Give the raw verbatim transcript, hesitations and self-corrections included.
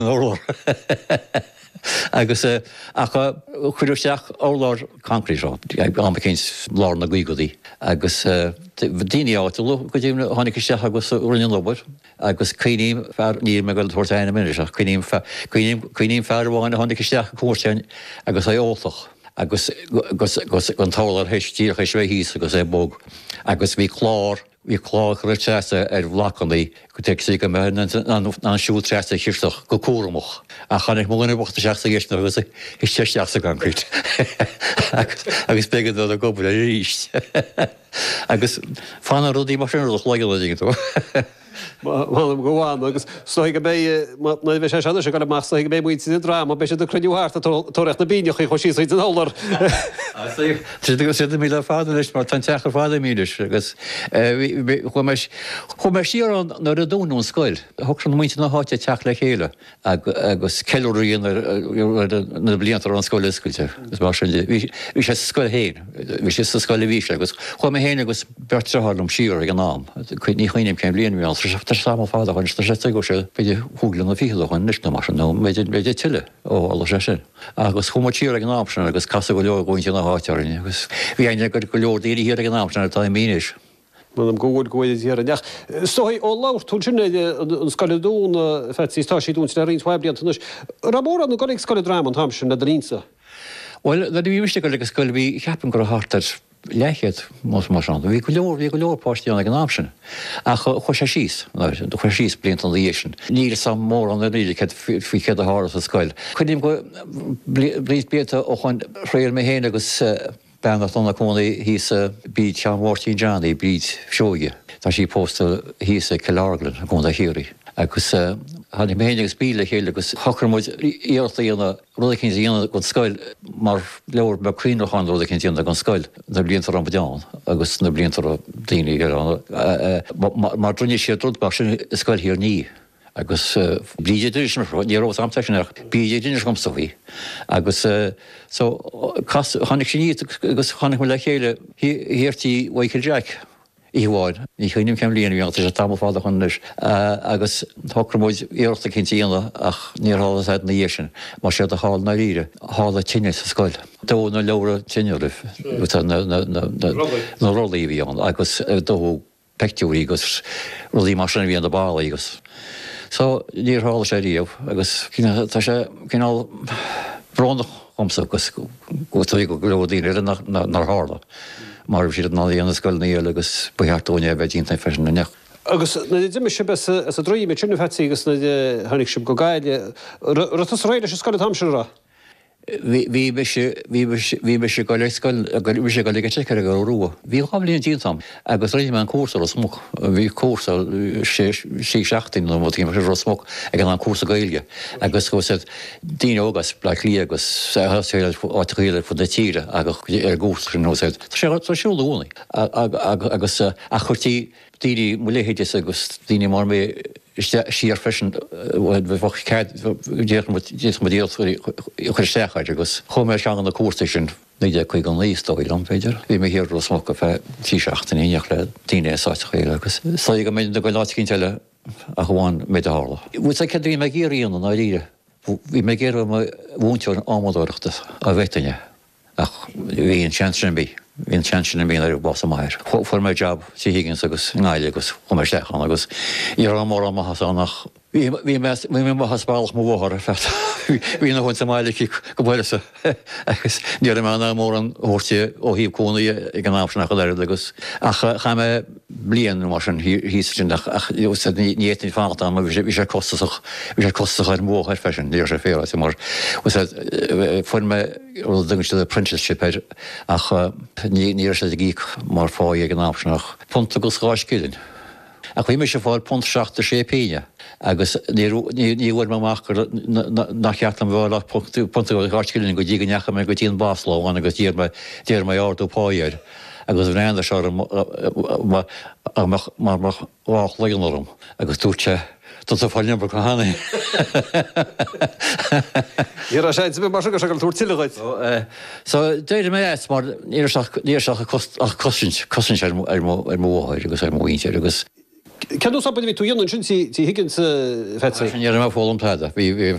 Nóir. Agus acha chuidirteach óláir concrete an céins lá na gcuigadaí agus daine áit go dtíimna tháinig isteach agus uíon lobar agus cuoiníim fear níor me go tuairtainna miniseach cuoiníim fear bháinna tháinig isteach cuairtein agus é ólach agus an tálar heistíach é sé híos agus é bóg agus bhí chlár hí chlách réiteasa ar bhlacannaí go te sí go me an siúil treasta chiirteach go cuaramach a chanig mna bachta seachsa gceisna agus is teisteachsa concrete agus begad a gobal a ríist agus fanna rudí mar sin ruch leige tú. Well, go bháin agus sláige bé na bheith sé seanna se go meach sláige bé muid sin drá, má be sé do cruúthart a tóreacht na bíneoch í chosí an hólar. Tí go si mí le fáda leis mar tan teachar fáda míidir agus chu síar an na a dúnún scoil, thug an muinte na háte teach le chéile agus ceúíon na bliantar an scoil iscuilte mar hí sé scoil héin, hí sé sa scoil víise agus chu mé héine agus bertrahallm síor ag an nám, chuid ní chuoinem céim blion mé Tar sam fáda chuin sta sé go sé beidir thuúglan na fiúlachain nisna mar nó méidir beidir tiile ó alla sé sin. Agus chumatíir ag an ámsna agus casa go leor gointe na hátearin, agus bhí aine gur go leor daoine hir ag an ámsna tá míis. Man am góid goid ar neach. Stoi ó láir tún sinna an scoileadún fetí tá sí dún sin a rins weblianta nus. Ramór an gonig scoileadráim an tamsin na drinsa. Well, na bhí miste go legus scoil bhí cheapan gur hartar leichead más mar an. Bhí go leor bhí go leor páistí ag an ámsin. A chu sé síos, do chu síos blianta an dhéisisin. Níl sam mór an ríide fao chéad a háras a scoil. Chuidim go blís bíta ó chuin réir mé héana agus bengat anna cónaí hís bíd teanmhórtíí Johnny bíd seoige. Tá sí pósta hís Killarglan a gúna hiúí. Agus hánig méhéanagus bíle chéile agus chocharmid íorta íonna rudacinn íonna go scoil mar leabhar be críneáin rudacinn íonna go scoil na bliantar an bedáin agus na bliantar daoine mar drunne sé drúdbach sin scoil hir ní. agus bríide dúis níró amteisiach bíide duine gom soí agus hánig sin agus chanig mu le chéile hirirtí Michael Jack íháid í chuoinem ceim líana bhíanta sé tam fáda chunis agus thocramid íorta cintíana ach níorhála na dhéisisin mar sé a háil na ríre hála tinine sa scoil. Dó na leabhar tinneirih na rolaí bhíán agus dó pectúí agus rolaí mar sinna bhíon na bála agus. So níor hála sé díomh agus tá sé cinál bránach chumsa agus go tú go leabhdaíine nar hála. Mar bhí siad ná dhéana scoil na éile agus buheartúine bheith dínta fesin na neach. Agus na d me se a droí me trinne fetí agus na tháinig sib go gaiile. Rutas réile se scoil tamsin ra? Bhí me se go le scoil bhí sé go le tear a go rua. Bhí chablíon dítam agus réidir me an cuasal a smog. Bhí cuasal sí seachtain nó tí mar sé smog ag an cuasa gailge. agus go sé díine ógas le lí agus áile fu de tíre agus ar gúsar nó sé sé siúlaúna agus a chutí díine muléhéide agus díine mar mé síar fesin chuirsteáid agus chumé sean na cuairsta níide chuig an líostóil an féidir. Bhí mé hir smo a bheith tíseachtain íoch le daine sáte chéile agus. Sa go mé go lácinn teile a bháin méid hála. Bhú sé cedí me géiríonna na ríre. Bhí mé géir bhúnteir ámadóireachta a bheitaine ach bhí an sean bí. Bhíon seansin mí ar bás mair. Chfuair mé job sí higann agus ngáile agus chumarsteán agus ar an mór amachchasánach. Bhí mé maithasbálach mó bhthir fe. Bhí na chuin sa maiile go bhilesa agus níor mena mór an thuirte ó híomh cónaí ag an ámsna go leir agus ach chaime blian mar an híisinach ach níhétain fáta a bhí sé costach bhí sé costach ar móthir fesin níor sé féra mar fuair me dúiste a apprenticeship ach níor sé gíic mar fáí ag an ámsnach punta go sáiscilinn. A chuime sé fáil punt seachta sé péine agus níhfuir meach nachcheart an bhla punta go gáiscilinn go dtí go necha me go dtíon báslóháin agus dír déir mai ardú páir agus bhréanda se mar bhách leganarm agus dúirte Tá fáilne go hána. Íar a sé mar go se túir tiileáid. So déidir mé mar níor seach cosint ar móthir agus ar móinte agus Can tú sa ví tú dionn sin tí higann fe. Sin ar fólam taide.